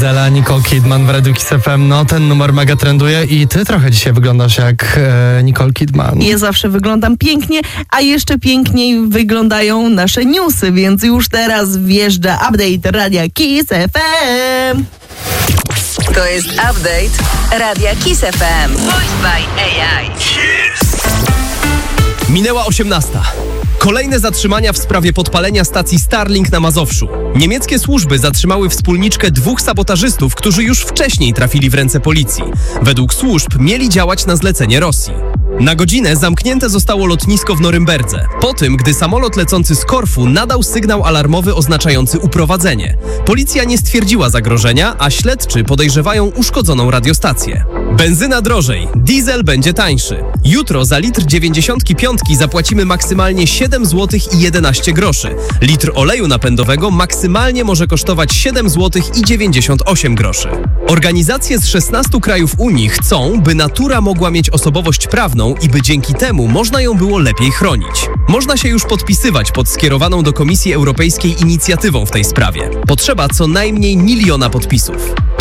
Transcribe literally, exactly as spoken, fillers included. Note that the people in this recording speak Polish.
Zela, Nicole Kidman w Radiu Kiss F M. No, ten numer mega trenduje i ty trochę dzisiaj wyglądasz jak e, Nicole Kidman. Ja zawsze wyglądam pięknie, a jeszcze piękniej wyglądają nasze newsy, więc już teraz wjeżdża update Radia Kiss F M. To jest update Radia Kiss F M. Voiced by A I. Minęła osiemnasta. Kolejne zatrzymania w sprawie podpalenia stacji Starlink na Mazowszu. Niemieckie służby zatrzymały wspólniczkę dwóch sabotażystów, którzy już wcześniej trafili w ręce policji. Według służb mieli działać na zlecenie Rosji. Na godzinę zamknięte zostało lotnisko w Norymberdze, po tym, gdy samolot lecący z Korfu nadał sygnał alarmowy oznaczający uprowadzenie. Policja nie stwierdziła zagrożenia, a śledczy podejrzewają uszkodzoną radiostację. Benzyna drożej, diesel będzie tańszy. Jutro za litr dziewięćdziesiątki piątki zapłacimy maksymalnie siedem złotych i jedenaście groszy. Litr oleju napędowego maksymalnie może kosztować siedem złotych i dziewięćdziesiąt osiem groszy. Organizacje z szesnastu krajów Unii chcą, by natura mogła mieć osobowość prawną i by dzięki temu można ją było lepiej chronić. Można się już podpisywać pod skierowaną do Komisji Europejskiej inicjatywą w tej sprawie. Potrzeba co najmniej miliona podpisów.